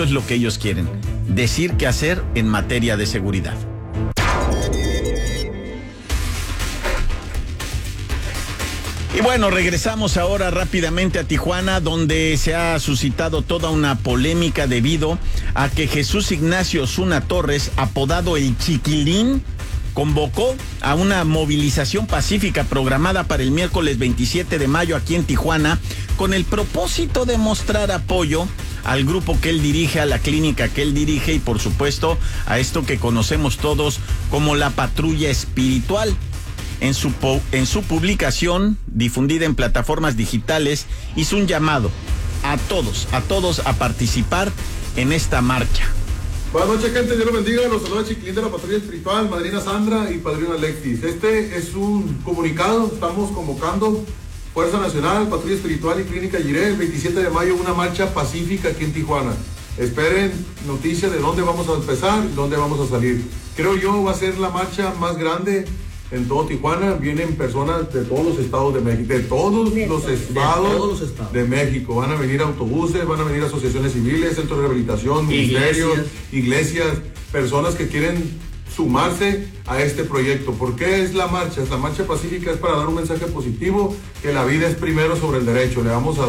Eso es lo que ellos quieren, decir qué hacer en materia de seguridad. Y bueno, regresamos ahora rápidamente a Tijuana, donde se ha suscitado toda una polémica debido a que Jesús Ignacio Osuna Torres, apodado el Chiquilín, convocó a una movilización pacífica programada para el miércoles 27 de mayo aquí en Tijuana, con el propósito de mostrar apoyo al grupo que él dirige, a la clínica que él dirige y por supuesto a esto que conocemos todos como la Patrulla Espiritual. En su publicación, difundida en plataformas digitales, hizo un llamado a todos a participar en esta marcha. Buenas noches, gente, Dios los bendiga. Los saluda Chiquilín de la Patrulla Espiritual, madrina Sandra y padrino Alexis. Este es un comunicado, estamos convocando Fuerza Nacional, Patrulla Espiritual y Clínica Jiré el 27 de mayo, una marcha pacífica aquí en Tijuana. Esperen noticias de dónde vamos a empezar y dónde vamos a salir. Creo yo va a ser la marcha más grande en todo Tijuana. Vienen personas de todos los estados de México, de todos los estados de México. Van a venir autobuses, van a venir asociaciones civiles, centros de rehabilitación, ministerios, iglesias, personas que quieren sumarse a este proyecto. ¿Por qué es la marcha? La marcha pacífica es para dar un mensaje positivo, que la vida es primero sobre el derecho. Le vamos a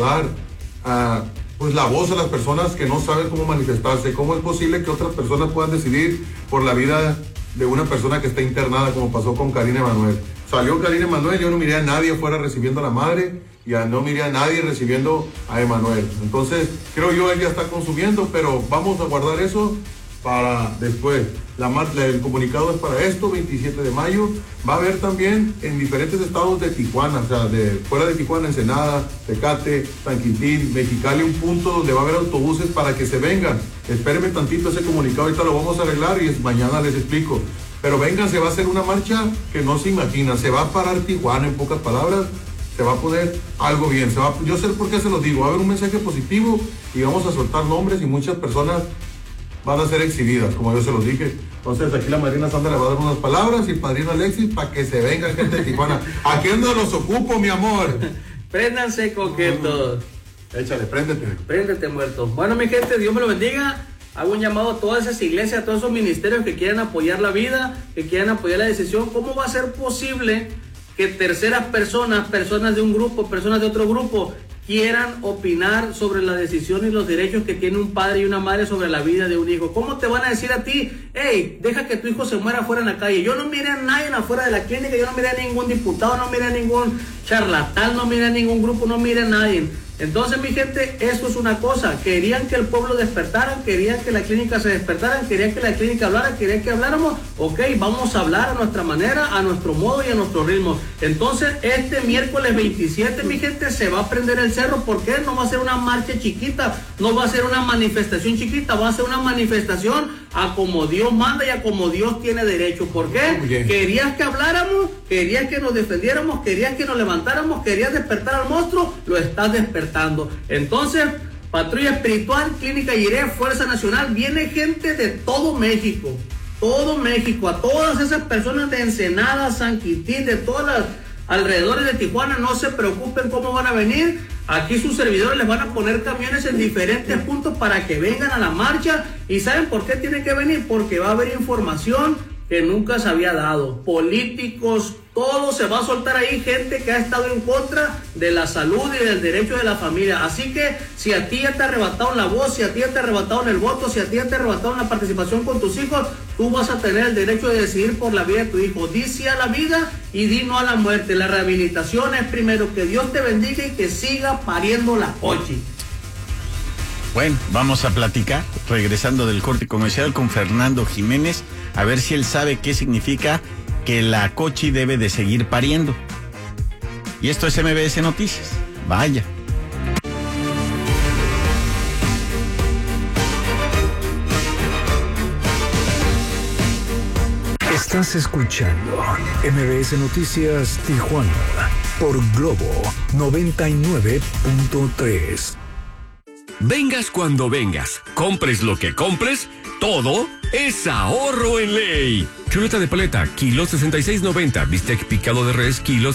dar pues la voz a las personas que no saben cómo manifestarse. ¿Cómo es posible que otras personas puedan decidir por la vida de una persona que está internada, como pasó con Karina Emanuel? Salió Karina Emanuel, yo no miré a nadie afuera recibiendo a la madre, y no miré a nadie recibiendo a Emanuel. Entonces, creo yo, él ya está consumiendo, pero vamos a guardar eso para después. El comunicado es para esto, 27 de mayo. Va a haber también en diferentes estados de Tijuana, o sea, fuera de Tijuana, Ensenada, Tecate, San Quintín, Mexicali, un punto donde va a haber autobuses para que se vengan. Espérenme tantito ese comunicado, ahorita lo vamos a arreglar y mañana les explico. Pero vengan, se va a hacer una marcha que no se imagina. Se va a parar Tijuana, en pocas palabras. Se va a poner algo bien. Yo sé por qué se los digo. Va a haber un mensaje positivo y vamos a soltar nombres y muchas personas van a ser exhibidas, como yo se los dije. Entonces aquí la madrina Sandra le va a dar unas palabras y el padrino Alexis para que se venga gente de Tijuana. Aquí es donde los ocupo, mi amor. Préndanse, coquetos. Échale, préndete. Préndete, muerto. Bueno, mi gente, Dios me lo bendiga. Hago un llamado a todas esas iglesias, a todos esos ministerios que quieran apoyar la vida, que quieran apoyar la decisión. ¿Cómo va a ser posible que terceras personas, personas de un grupo, personas de otro grupo, quieran opinar sobre la decisión y los derechos que tiene un padre y una madre sobre la vida de un hijo? ¿Cómo te van a decir a ti, hey, deja que tu hijo se muera afuera en la calle? Yo no miré a nadie afuera de la clínica, yo no miré a ningún diputado, no miré a ningún charlatán, no miré a ningún grupo, no miré a nadie. Entonces, mi gente, eso es una cosa. Querían que el pueblo despertara, querían que la clínica se despertara, querían que la clínica hablara, querían que habláramos. Ok, vamos a hablar a nuestra manera, a nuestro modo y a nuestro ritmo. Entonces, este miércoles 27, mi gente, se va a prender el cerro. ¿Por qué? No va a ser una marcha chiquita, no va a ser una manifestación chiquita, va a ser una manifestación a como Dios manda y a como Dios tiene derecho. ¿Por qué? Querías que habláramos, querías que nos defendiéramos, querías que nos levantáramos, querías despertar al monstruo, lo estás despertando. Entonces, Patrulla Espiritual, Clínica Jiré, Fuerza Nacional, viene gente de todo México, a todas esas personas de Ensenada, San Quintín, de todas las alrededores de Tijuana, no se preocupen cómo van a venir. Aquí sus servidores les van a poner camiones en diferentes puntos para que vengan a la marcha. ¿Y saben por qué tienen que venir? Porque va a haber información que nunca se había dado. Políticos, todo se va a soltar ahí, gente que ha estado en contra de la salud y del derecho de la familia. Así que si a ti ya te arrebataron la voz, si a ti ya te arrebataron el voto, si a ti ya te arrebataron la participación con tus hijos, tú vas a tener el derecho de decidir por la vida de tu hijo. Di sí a la vida y di no a la muerte. La rehabilitación es primero. Que Dios te bendiga y que siga pariendo la Cochi. Bueno, vamos a platicar, regresando del corte comercial, con Fernando Jiménez, a ver si él sabe qué significa que la Cochi debe de seguir pariendo. Y esto es MBS Noticias. Vaya. Estás escuchando MBS Noticias Tijuana por Globo 99.3. Vengas cuando vengas, compres lo que compres, todo es ahorro en ley. Chuleta de paleta, kilo 66.90. Bistec picado de res, kilo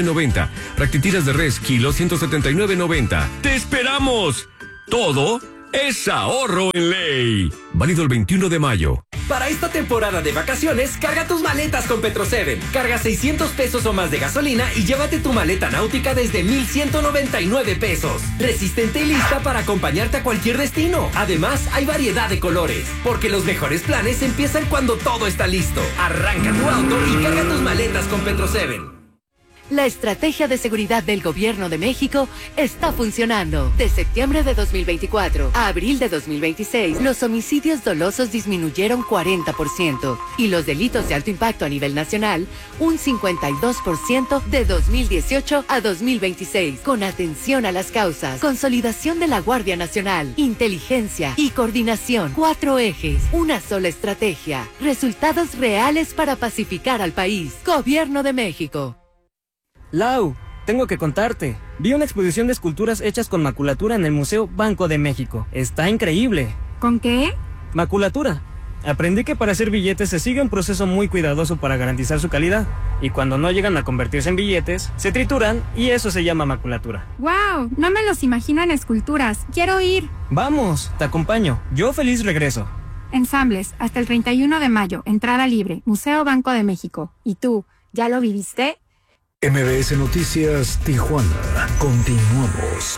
169.90. Raquitiras de res, kilo 179.90. ¡Te esperamos! Todo es ahorro en ley. Válido el 21 de mayo. Para esta temporada de vacaciones, carga tus maletas con Petro7. Carga 600 pesos o más de gasolina y llévate tu maleta náutica desde 1,199 pesos. Resistente y lista para acompañarte a cualquier destino. Además, hay variedad de colores. Porque los mejores planes empiezan cuando todo está listo. Arranca tu auto y carga tus maletas con Petro7. La estrategia de seguridad del Gobierno de México está funcionando. De septiembre de 2024 a abril de 2026, los homicidios dolosos disminuyeron 40% y los delitos de alto impacto a nivel nacional un 52% de 2018 a 2026. Con atención a las causas, consolidación de la Guardia Nacional, inteligencia y coordinación. 4 ejes, una sola estrategia. Resultados reales para pacificar al país. Gobierno de México. Lau, tengo que contarte. Vi una exposición de esculturas hechas con maculatura en el Museo Banco de México. Está increíble. ¿Con qué? Maculatura. Aprendí que para hacer billetes se sigue un proceso muy cuidadoso para garantizar su calidad. Y cuando no llegan a convertirse en billetes, se trituran y eso se llama maculatura. ¡Wow! No me los imagino en esculturas. ¡Quiero ir! Vamos, te acompaño. Yo feliz regreso. Ensambles, hasta el 31 de mayo. Entrada libre. Museo Banco de México. ¿Y tú, ya lo viviste? MBS Noticias Tijuana. Continuamos.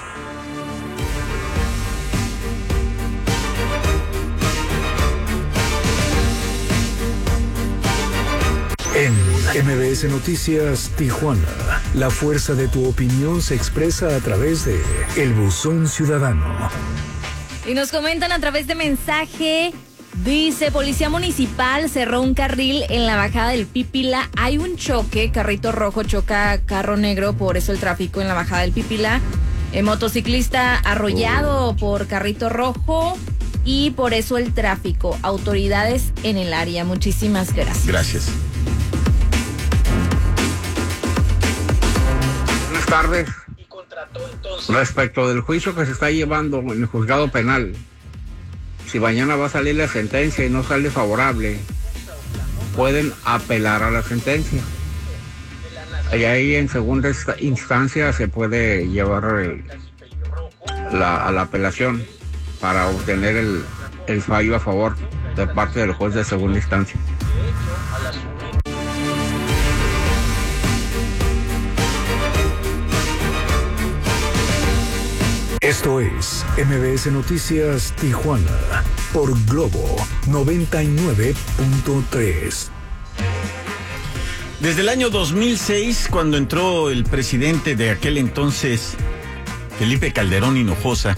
En MBS Noticias Tijuana, la fuerza de tu opinión se expresa a través de El Buzón Ciudadano. Y nos comentan a través de mensaje. Dice, Policía Municipal cerró un carril en la bajada del Pípila. Hay un choque, carrito rojo choca carro negro, por eso el tráfico en la bajada del Pípila. Motociclista arrollado por carrito rojo y por eso el tráfico. Autoridades en el área. Muchísimas gracias. Gracias. Buenas tardes. Respecto del juicio que se está llevando en el juzgado penal, si mañana va a salir la sentencia y no sale favorable, pueden apelar a la sentencia. Y ahí en segunda instancia se puede llevar a la apelación para obtener el fallo a favor de parte del juez de segunda instancia. Esto es MBS Noticias Tijuana por Globo 99.3. Desde el año 2006, cuando entró el presidente de aquel entonces, Felipe Calderón Hinojosa,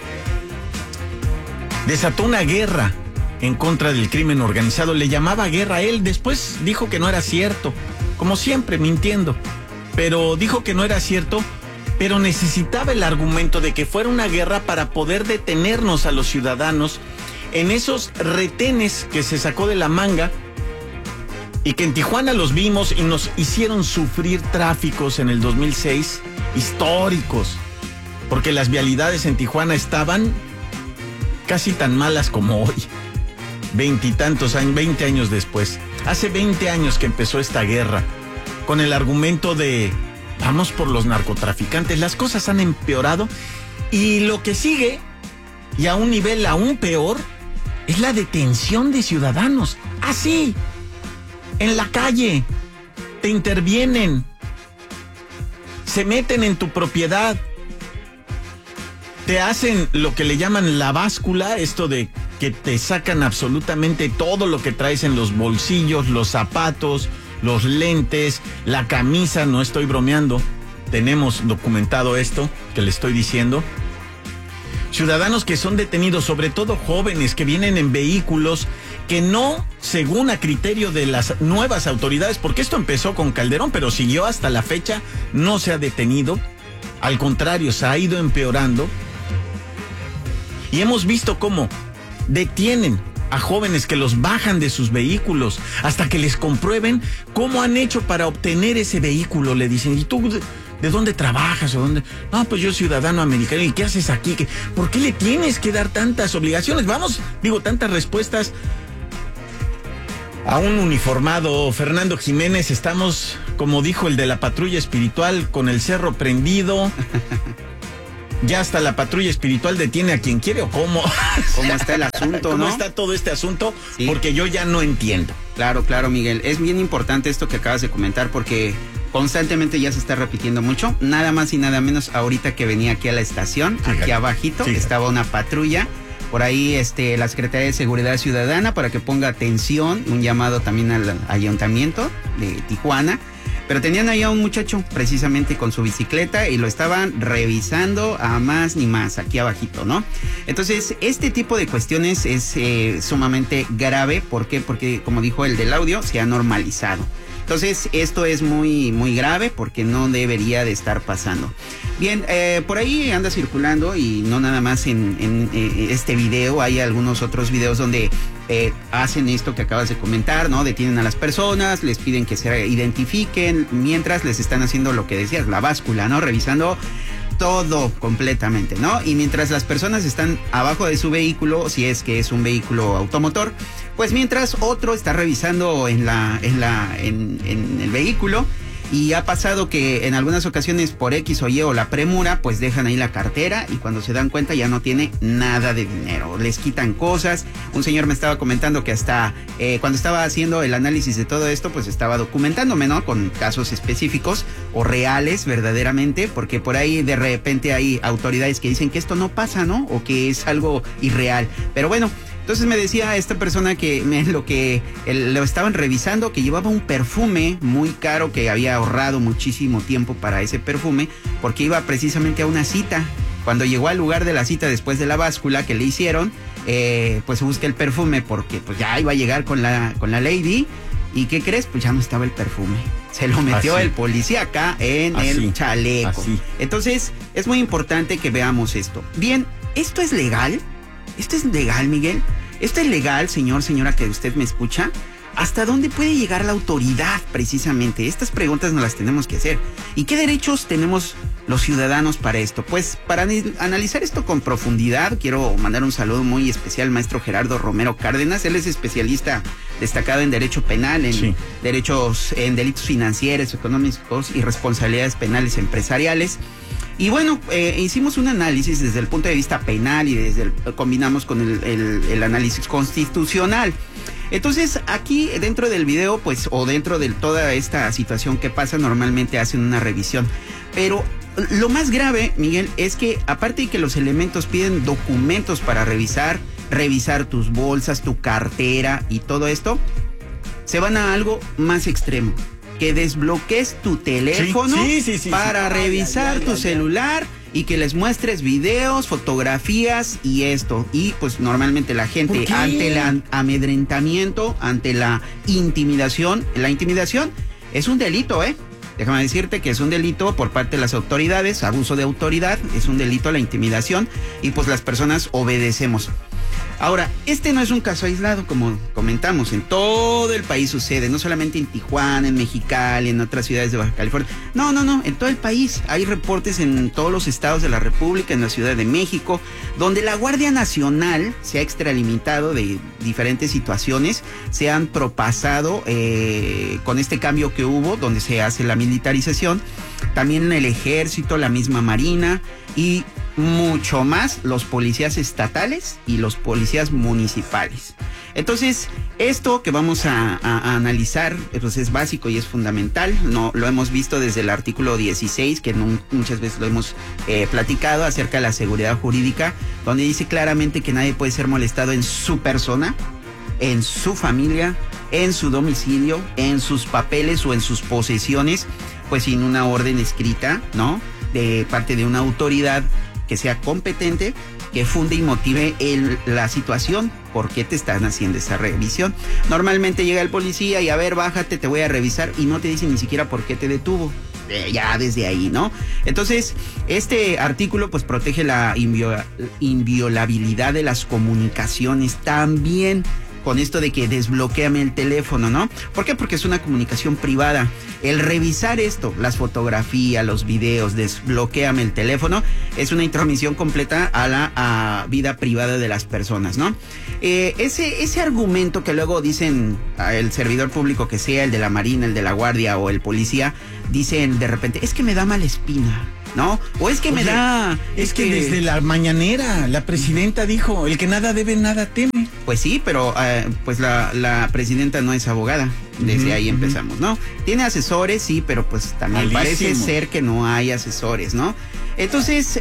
desató una guerra en contra del crimen organizado. Le llamaba guerra a él, después dijo que no era cierto, como siempre, mintiendo, pero dijo que no era cierto. Pero necesitaba el argumento de que fuera una guerra para poder detenernos a los ciudadanos en esos retenes que se sacó de la manga y que en Tijuana los vimos y nos hicieron sufrir tráficos en el 2006 históricos, porque las vialidades en Tijuana estaban casi tan malas como hoy, 20 años después. Hace 20 años que empezó esta guerra, con el argumento de vamos por los narcotraficantes. Las cosas han empeorado y lo que sigue, y a un nivel aún peor, es la detención de ciudadanos. Así, en la calle, te intervienen, se meten en tu propiedad, te hacen lo que le llaman la báscula, esto de que te sacan absolutamente todo lo que traes en los bolsillos, los zapatos, los lentes, la camisa, no estoy bromeando, tenemos documentado esto que le estoy diciendo. Ciudadanos que son detenidos, sobre todo jóvenes que vienen en vehículos que no, según a criterio de las nuevas autoridades, porque esto empezó con Calderón, pero siguió hasta la fecha, no se ha detenido, al contrario, se ha ido empeorando. Y hemos visto cómo detienen a jóvenes que los bajan de sus vehículos hasta que les comprueben cómo han hecho para obtener ese vehículo. Le dicen, ¿y tú de dónde trabajas o dónde? No, pues yo ciudadano americano. ¿Y qué haces aquí? ¿Por qué le tienes que dar tantas obligaciones? Tantas respuestas a un uniformado. Fernando Jiménez, estamos, como dijo el de la patrulla espiritual, con el cerro prendido. ya hasta la patrulla espiritual detiene a quien quiere, o cómo. ¿Cómo está el asunto, ¿Cómo no? está todo este asunto? Sí. Porque yo ya no entiendo. Claro, Miguel. Es bien importante esto que acabas de comentar porque constantemente ya se está repitiendo mucho. Nada más y nada menos ahorita que venía aquí a la estación, aquí abajito, estaba una patrulla. Por ahí la Secretaría de Seguridad Ciudadana para que ponga atención, un llamado también al Ayuntamiento de Tijuana. Pero tenían ahí a un muchacho precisamente con su bicicleta y lo estaban revisando a más ni más, aquí abajito, ¿no? Entonces, este tipo de cuestiones es sumamente grave. ¿Por qué? Porque, como dijo el del audio, se ha normalizado. Entonces, esto es muy, muy grave porque no debería de estar pasando. Bien, por ahí anda circulando y no nada más en este video, hay algunos otros videos donde hacen esto que acabas de comentar, ¿no? Detienen a las personas, les piden que se identifiquen, mientras les están haciendo lo que decías, la báscula, ¿no? Revisando todo completamente, ¿no? Y mientras las personas están abajo de su vehículo, si es que es un vehículo automotor, pues mientras otro está revisando en el vehículo. Y ha pasado que en algunas ocasiones por X o Y o la premura, pues dejan ahí la cartera y cuando se dan cuenta ya no tiene nada de dinero. Les quitan cosas. Un señor me estaba comentando que hasta cuando estaba haciendo el análisis de todo esto, pues estaba documentándome, ¿no? Con casos específicos o reales verdaderamente, porque por ahí de repente hay autoridades que dicen que esto no pasa, ¿no? O que es algo irreal. Pero bueno, entonces me decía esta persona que lo estaban revisando, que llevaba un perfume muy caro, que había ahorrado muchísimo tiempo para ese perfume, porque iba precisamente a una cita. Cuando llegó al lugar de la cita después de la báscula que le hicieron, pues busca el perfume porque pues ya iba a llegar con la lady. ¿Y qué crees? Pues ya no estaba el perfume. Se lo metió el policía acá en el chaleco. Entonces, es muy importante que veamos esto. Bien, ¿esto es legal? ¿Esto es legal, Miguel? ¿Esto es legal, señora que usted me escucha? ¿Hasta dónde puede llegar la autoridad precisamente? Estas preguntas nos las tenemos que hacer. ¿Y qué derechos tenemos los ciudadanos para esto? Pues para analizar esto con profundidad, quiero mandar un saludo muy especial al maestro Gerardo Romero Cárdenas. Él es especialista destacado en derecho penal, en delitos financieros, económicos y responsabilidades penales empresariales. Y bueno, hicimos un análisis desde el punto de vista penal y combinamos con el análisis constitucional. Entonces, aquí dentro del video, pues, o dentro de toda esta situación que pasa, normalmente hacen una revisión. Pero lo más grave, Miguel, es que aparte de que los elementos piden documentos para revisar tus bolsas, tu cartera y todo esto, se van a algo más extremo. Que desbloquees tu teléfono para revisar tu celular y que les muestres videos, fotografías y esto. Y pues normalmente la gente ante el amedrentamiento, ante la intimidación es un delito, Déjame decirte que es un delito por parte de las autoridades, abuso de autoridad, es un delito la intimidación y pues las personas obedecemos. Ahora, este no es un caso aislado, como comentamos, en todo el país sucede, no solamente en Tijuana, en Mexicali, en otras ciudades de Baja California. No, en todo el país. Hay reportes en todos los estados de la República, en la Ciudad de México, donde la Guardia Nacional se ha extralimitado de diferentes situaciones, se han propasado con este cambio que hubo, donde se hace la militarización, también el Ejército, la misma Marina y mucho más los policías estatales y los policías municipales. Entonces, esto que vamos a analizar pues es básico y es fundamental. No lo hemos visto desde el artículo 16, que muchas veces lo hemos platicado acerca de la seguridad jurídica, donde dice claramente que nadie puede ser molestado en su persona, en su familia, en su domicilio, en sus papeles o en sus posesiones, pues sin una orden escrita, ¿no? De parte de una autoridad que sea competente, que funde y motive la situación, por qué te están haciendo esa revisión. Normalmente llega el policía y a ver, bájate, te voy a revisar y no te dice ni siquiera por qué te detuvo. Ya desde ahí, ¿no? Entonces, este artículo pues protege la inviolabilidad de las comunicaciones también. Con esto de que desbloquéame el teléfono, ¿no? ¿Por qué? Porque es una comunicación privada. El revisar esto, las fotografías, los videos, desbloquéame el teléfono, es una intromisión completa a la vida privada de las personas, ¿no? Ese argumento que luego dicen el servidor público que sea, el de la Marina, el de la Guardia o el policía, dicen de repente, es que me da mala espina. ¿no? O es que Oye, me da... Es que desde la mañanera la presidenta dijo, el que nada debe, nada teme. Pues sí, pero pues la presidenta no es abogada. Desde ahí empezamos, ¿no? Tiene asesores, sí, pero pues también parece ser que no hay asesores, ¿no? Entonces,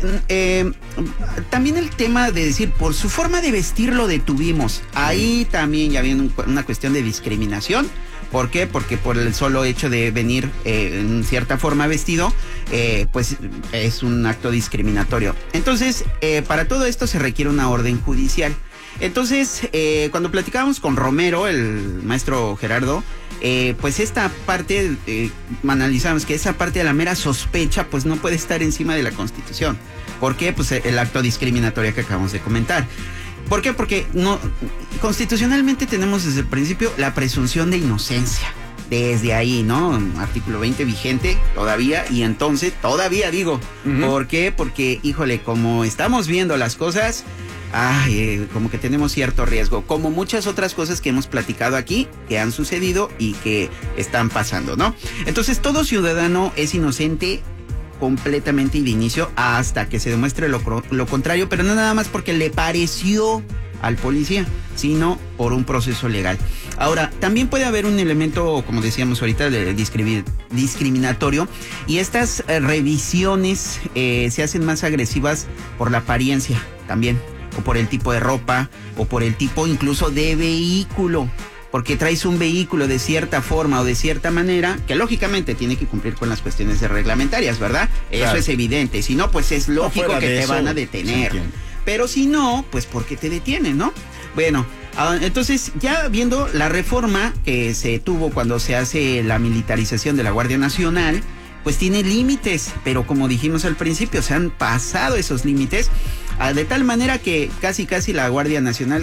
también el tema de decir, por su forma de vestir lo detuvimos. Ahí también ya viene una cuestión de discriminación. ¿Por qué? Porque por el solo hecho de venir en cierta forma vestido, pues es un acto discriminatorio. Entonces, para todo esto se requiere una orden judicial. Entonces, cuando platicábamos con Romero, el maestro Gerardo, pues esta parte, analizamos que esa parte de la mera sospecha, pues no puede estar encima de la Constitución. ¿Por qué? Pues el acto discriminatorio que acabamos de comentar. ¿Por qué? Porque no, constitucionalmente tenemos desde el principio la presunción de inocencia. Desde ahí, ¿no? Artículo 20 vigente todavía, y entonces, todavía digo, ¿por qué? Porque, híjole, como estamos viendo las cosas, como que tenemos cierto riesgo, como muchas otras cosas que hemos platicado aquí, que han sucedido y que están pasando, ¿no? Entonces, todo ciudadano es inocente completamente y de inicio hasta que se demuestre lo contrario, pero no nada más porque le pareció al policía, sino por un proceso legal. Ahora, también puede haber un elemento, como decíamos ahorita, de discriminatorio, y estas revisiones se hacen más agresivas por la apariencia también, o por el tipo de ropa, o por el tipo incluso de vehículo. Porque traes un vehículo de cierta forma o de cierta manera, que lógicamente tiene que cumplir con las cuestiones reglamentarias, ¿verdad? Claro. Eso es evidente. Si no, pues es lógico que te van a detener. Pero si no, pues ¿por qué te detienen, no? Bueno, entonces ya viendo la reforma que se tuvo cuando se hace la militarización de la Guardia Nacional, pues tiene límites, pero como dijimos al principio, se han pasado esos límites, de tal manera que casi la Guardia Nacional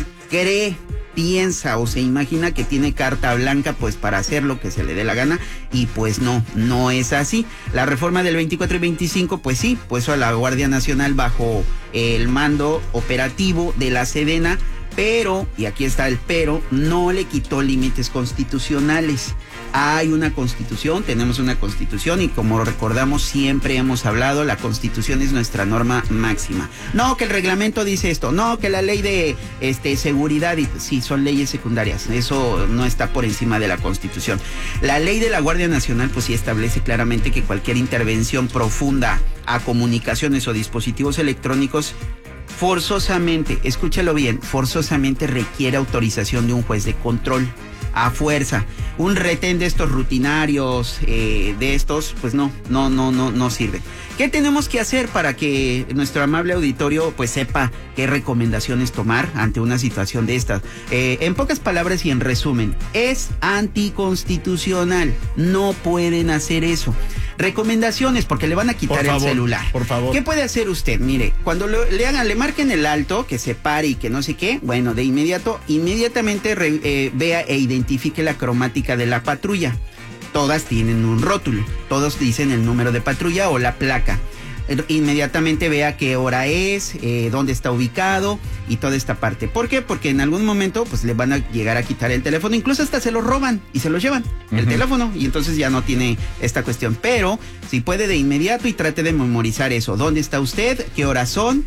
piensa o se imagina que tiene carta blanca pues para hacer lo que se le dé la gana, y pues no es así. La reforma del 24 y 25 pues sí, puso a la Guardia Nacional bajo el mando operativo de la Sedena, pero, y aquí está el pero, no le quitó límites constitucionales. Hay una constitución, tenemos una constitución, y como recordamos, siempre hemos hablado, la constitución es nuestra norma máxima. No que el reglamento dice esto, no que la ley de seguridad, sí, son leyes secundarias, eso no está por encima de la constitución. La ley de la Guardia Nacional pues sí establece claramente que cualquier intervención profunda a comunicaciones o dispositivos electrónicos forzosamente, escúchalo bien, forzosamente requiere autorización de un juez de control. A fuerza. Un retén de estos rutinarios, de estos, pues no sirve. ¿Qué tenemos que hacer para que nuestro amable auditorio pues sepa qué recomendaciones tomar ante una situación de estas? En pocas palabras y en resumen, es anticonstitucional. No pueden hacer eso. Recomendaciones, porque le van a quitar el celular. Por favor. ¿Qué puede hacer usted? Mire, cuando le marquen el alto, que se pare y que no sé qué, bueno, inmediatamente vea e identifique la cromática de la patrulla. Todas tienen un rótulo, todos dicen el número de patrulla o la placa. Inmediatamente vea qué hora es, dónde está ubicado y toda esta parte. ¿Por qué? Porque en algún momento pues le van a llegar a quitar el teléfono, incluso hasta se lo roban y se lo llevan el teléfono, y entonces ya no tiene esta cuestión. Pero si puede de inmediato y trate de memorizar eso, dónde está usted, qué horas son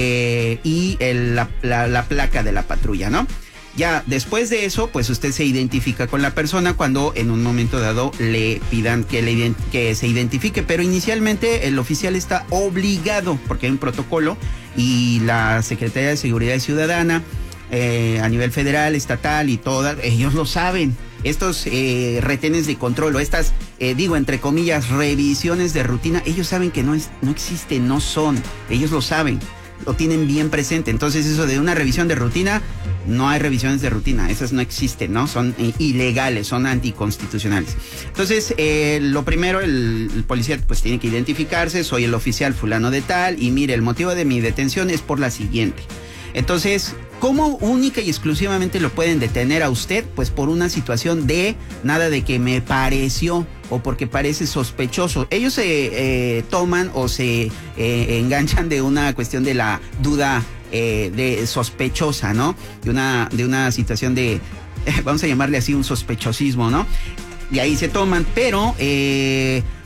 y la placa de la patrulla, ¿no? Ya después de eso, pues usted se identifica con la persona cuando en un momento dado le pidan que se identifique, pero inicialmente el oficial está obligado, porque hay un protocolo, y la Secretaría de Seguridad Ciudadana a nivel federal, estatal y todas, ellos lo saben. Estos retenes de control o estas, entre comillas, revisiones de rutina, ellos saben que no existen, no son, ellos lo saben. Lo tienen bien presente. Entonces eso de una revisión de rutina, no hay revisiones de rutina, esas no existen, ¿no? Son ilegales, son anticonstitucionales. Entonces, lo primero, el policía pues tiene que identificarse, soy el oficial fulano de tal, y mire, el motivo de mi detención es por la siguiente. Entonces, ¿cómo única y exclusivamente lo pueden detener a usted? Pues por una situación de nada de que me pareció o porque parece sospechoso. Ellos se toman o se enganchan de una cuestión de la duda de sospechosa, ¿no? De una situación de, vamos a llamarle así, un sospechosismo, ¿no? Y ahí se toman, pero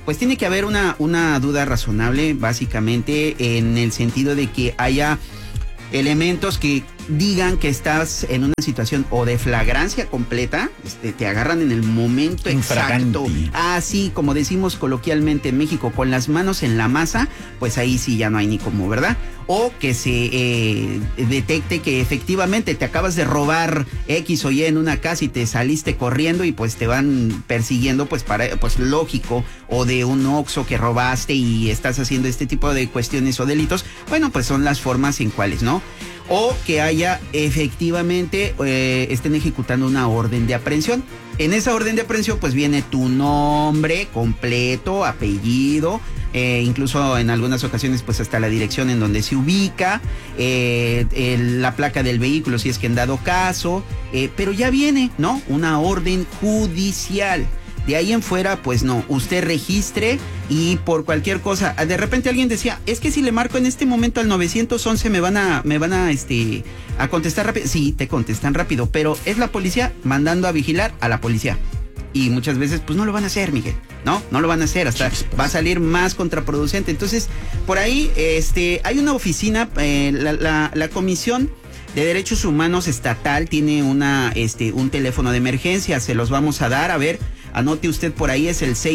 pues tiene que haber una duda razonable, básicamente, en el sentido de que haya elementos que digan que estás en una situación o de flagrancia completa, te agarran en el momento exacto, así como decimos coloquialmente en México, con las manos en la masa, pues ahí sí ya no hay ni cómo, ¿verdad? O que se detecte que efectivamente te acabas de robar X o Y en una casa y te saliste corriendo y pues te van persiguiendo, pues lógico, o de un Oxxo que robaste y estás haciendo este tipo de cuestiones o delitos, bueno, pues son las formas en cuales, ¿no? O que haya efectivamente estén ejecutando una orden de aprehensión. En esa orden de aprehensión pues viene tu nombre completo, apellido, incluso en algunas ocasiones pues hasta la dirección en donde se ubica, la placa del vehículo si es que en dado caso, pero ya viene, ¿no? Una orden judicial. De ahí en fuera, pues no, usted registre y por cualquier cosa, de repente alguien decía, es que si le marco en este momento al 911 me van a contestar rápido. Sí, te contestan rápido, pero es la policía mandando a vigilar a la policía. Y muchas veces, pues no lo van a hacer, Miguel, ¿no? No lo van a hacer, hasta va a salir más contraproducente. Entonces, por ahí, hay una oficina, la Comisión de Derechos Humanos Estatal tiene un teléfono de emergencia, se los vamos a dar, a ver. Anote usted por ahí, es el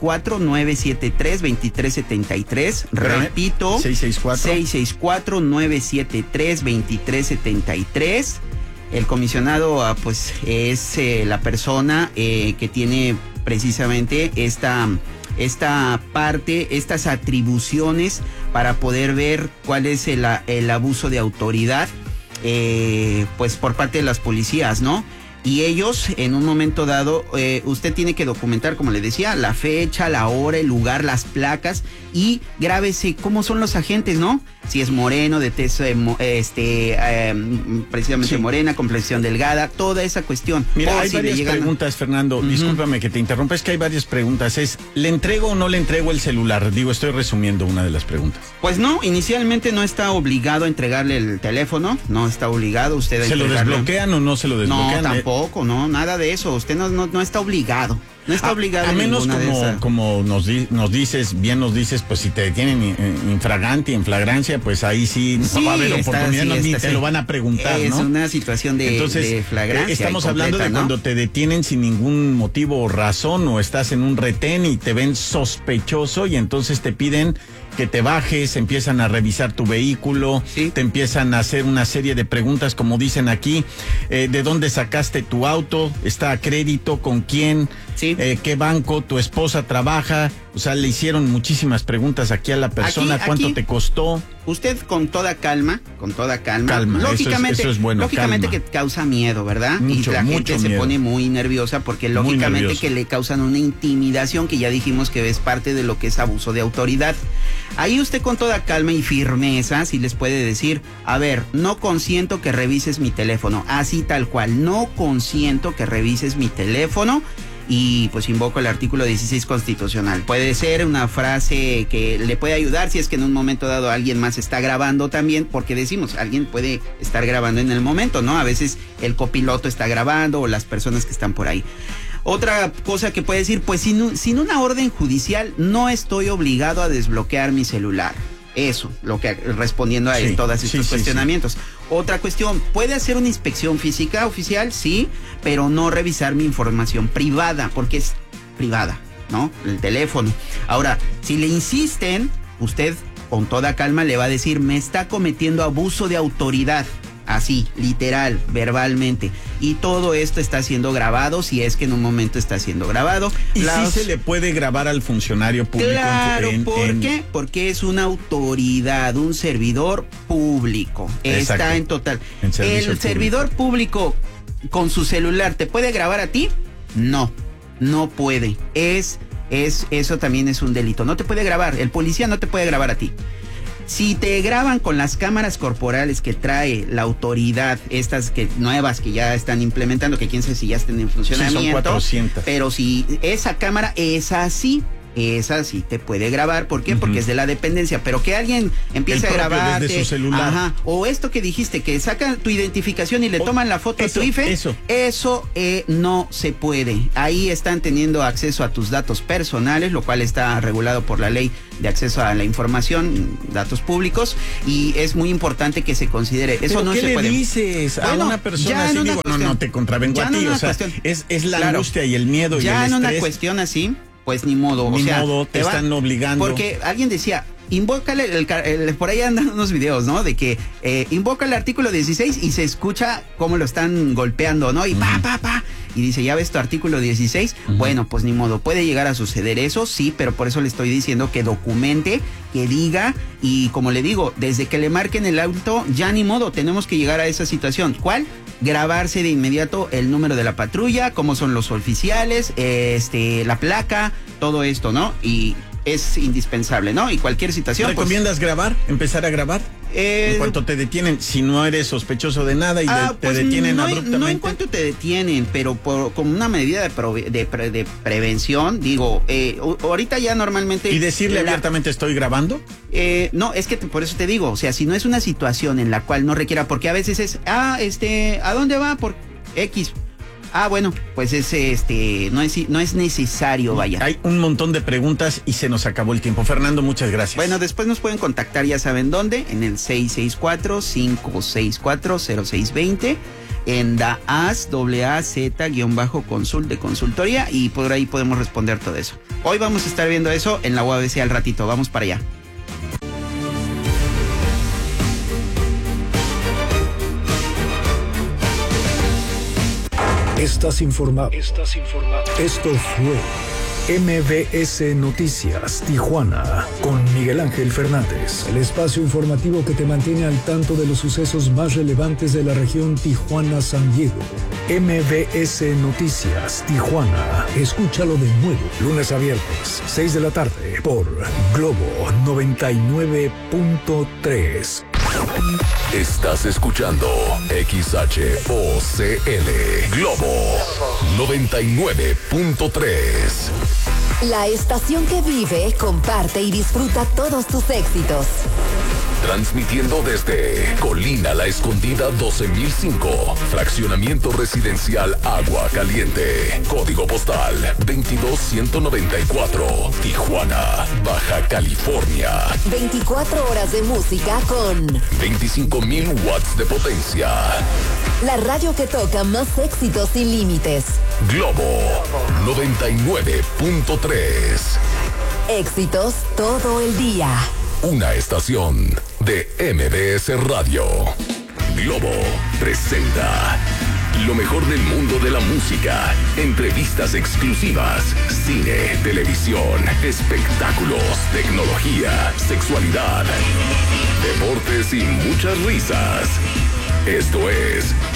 664-973-2373. Repito, 664-973-2373. El comisionado, pues, es la persona que tiene precisamente esta parte, estas atribuciones para poder ver cuál es el abuso de autoridad, pues, por parte de las policías, ¿no? Y ellos, en un momento dado, usted tiene que documentar, como le decía, la fecha, la hora, el lugar, las placas y grábese cómo son los agentes, ¿no? Si es moreno, de tez precisamente morena, complexión delgada, toda esa cuestión. Mira, hay varias preguntas, Fernando. Discúlpame que te interrumpa, es que hay varias preguntas. ¿Le entrego o no le entrego el celular? Digo, estoy resumiendo una de las preguntas. Pues no, inicialmente no está obligado a entregarle el teléfono, no está obligado usted a entregarle. ¿Se lo desbloquean o no se lo desbloquean? No, tampoco, no, nada de eso. Usted no está obligado. No está obligado a menos como nos dices, pues si te detienen infragante, en flagrancia, pues ahí sí no va a haber oportunidad, ni te lo van a preguntar, ¿no? Es una situación de flagrancia. Estamos hablando de cuando te detienen sin ningún motivo o razón, o estás en un retén y te ven sospechoso y entonces te piden que te bajes, empiezan a revisar tu vehículo, te empiezan a hacer una serie de preguntas, como dicen aquí, ¿de dónde sacaste tu auto? ¿Está a crédito? ¿Con quién? ¿Qué banco? ¿Tu esposa trabaja? O sea, le hicieron muchísimas preguntas aquí a la persona. ¿Cuánto te costó? Usted con toda calma. Lógicamente, eso es bueno, lógicamente calma. Que causa miedo, ¿verdad? Y la gente se pone muy nerviosa porque lógicamente que le causan una intimidación que ya dijimos que es parte de lo que es abuso de autoridad. Ahí usted con toda calma y firmeza sí les puede decir, a ver, no consiento que revises mi teléfono, así tal cual, no consiento que revises mi teléfono. Y pues invoco el artículo 16 constitucional. Puede ser una frase que le puede ayudar si es que en un momento dado alguien más está grabando también, porque decimos, alguien puede estar grabando en el momento, ¿no? A veces el copiloto está grabando o las personas que están por ahí. Otra cosa que puede decir, pues sin una orden judicial no estoy obligado a desbloquear mi celular. Eso, respondiendo a todos estos cuestionamientos. Otra cuestión, ¿puede hacer una inspección física oficial? Sí, pero no revisar mi información privada, porque es privada, ¿no? El teléfono. Ahora, si le insisten, usted con toda calma le va a decir, me está cometiendo abuso de autoridad. Así, literal, verbalmente. Y todo esto está siendo grabado, si es que en un momento está siendo grabado. ¿Y si se le puede grabar al funcionario público? Claro, ¿por qué? Porque es una autoridad, un servidor público. Exacto. Está en total. ¿El servidor público con su celular te puede grabar a ti? No puede. Eso también es un delito. No te puede grabar. El policía no te puede grabar a ti. Si te graban con las cámaras corporales que trae la autoridad, estas nuevas que ya están implementando, que quién sabe si ya estén en funcionamiento. Sí, son 400. Pero si esa cámara es así, esa sí te puede grabar. ¿Por qué? Porque es de la dependencia. Pero que alguien empiece a grabar desde su celular. Ajá. O esto que dijiste, que sacan tu identificación y le toman la foto a tu IFE. Eso no se puede. Ahí están teniendo acceso a tus datos personales, lo cual está regulado por la ley de acceso a la información, datos públicos, y es muy importante que se considere. Eso ¿Pero no qué se le puede. dices a una persona así? Digo, no te contravengo a ti. O sea, es la angustia y el miedo y el estrés. Ya en una cuestión así, pues ni modo. Ni modo, te están obligando. Porque alguien decía, invócale, por ahí andan unos videos, ¿no? De que invoca el artículo 16 y se escucha cómo lo están golpeando, ¿no? Y pa. Y dice, ¿ya ves tu artículo 16? Bueno, pues ni modo, puede llegar a suceder eso, sí, pero por eso le estoy diciendo que documente, que diga, y como le digo, desde que le marquen el auto, ya ni modo, tenemos que llegar a esa situación. ¿Cuál? Grabarse de inmediato el número de la patrulla, cómo son los oficiales, la placa, todo esto, ¿no? Y es indispensable, ¿no? Y cualquier situación. ¿Recomiendas grabar? ¿Empezar a grabar? En cuanto te detienen, si no eres sospechoso de nada y te detienen abruptamente. No en cuanto te detienen, pero como una medida de prevención, digo, ahorita ya normalmente... ¿Y decirle abiertamente estoy grabando? No, es que por eso te digo, o sea, si no es una situación en la cual no requiera, porque a veces es, ¿a dónde va? Por X. Bueno, pues no es necesario, vaya. Hay un montón de preguntas y se nos acabó el tiempo. Fernando, muchas gracias. Bueno, después nos pueden contactar, ya saben dónde, en el 664-564-0620, en DAAZ-Consult de consultoría, y por ahí podemos responder todo eso. Hoy vamos a estar viendo eso en la UABC al ratito, vamos para allá. Estás informado. Esto fue MBS Noticias Tijuana con Miguel Ángel Fernández, el espacio informativo que te mantiene al tanto de los sucesos más relevantes de la región Tijuana-San Diego. MBS Noticias Tijuana. Escúchalo de nuevo lunes a viernes, 6 de la tarde por Globo 99.3. Estás escuchando XHOCL Globo 99.3. La estación que vive, comparte y disfruta todos tus éxitos. Transmitiendo desde Colina La Escondida 12005, fraccionamiento residencial Agua Caliente, código postal 22194, Tijuana, Baja California. 24 horas de música con 25,000 watts de potencia. La radio que toca más éxitos sin límites. Globo 99.3. Éxitos todo el día. Una estación de MBS Radio. Globo presenta lo mejor del mundo de la música, entrevistas exclusivas, cine, televisión, espectáculos, tecnología, sexualidad, deportes y muchas risas. Esto es